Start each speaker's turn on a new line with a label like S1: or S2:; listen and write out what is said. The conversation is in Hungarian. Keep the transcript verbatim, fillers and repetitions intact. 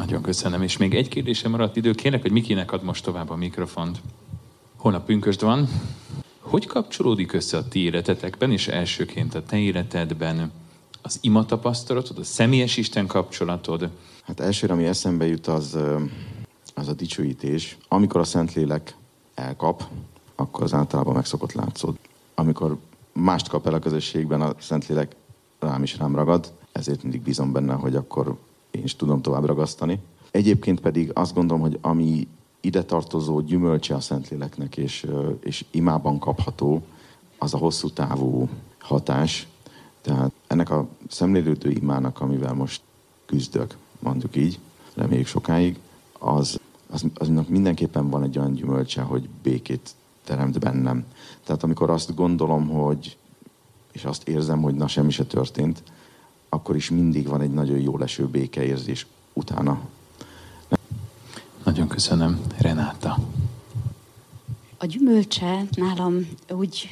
S1: Nagyon köszönöm. És még egy kérdésem maradt idő. Kérlek, hogy Mikinek ad most tovább a mikrofont. Holnap pünkösd van. Hogy kapcsolódik össze a ti életetekben, és elsőként a te életedben az ima tapasztalatod, a személyes Isten kapcsolatod?
S2: Hát elsőre, ami eszembe jut, az, az a dicsőítés. Amikor a Szentlélek elkap, akkor az általában meg szokott látszódni. Amikor mást kap el a közösségben, a Szentlélek rám is rám ragad, ezért mindig bízom benne, hogy akkor én is tudom tovább ragasztani. Egyébként pedig azt gondolom, hogy ami ide tartozó gyümölcse a Szentléleknek, és, és imában kapható, az a hosszú távú hatás. Tehát ennek a szemlélődő imának, amivel most küzdök, mondjuk így, reméljük sokáig, az, az, aznak mindenképpen van egy olyan gyümölcse, hogy békét teremt bennem. Tehát amikor azt gondolom, hogy, és azt érzem, hogy na semmi se történt, akkor is mindig van egy nagyon jó leső békeérzés utána.
S1: Nagyon köszönöm. Renáta.
S3: A gyümölcse nálam úgy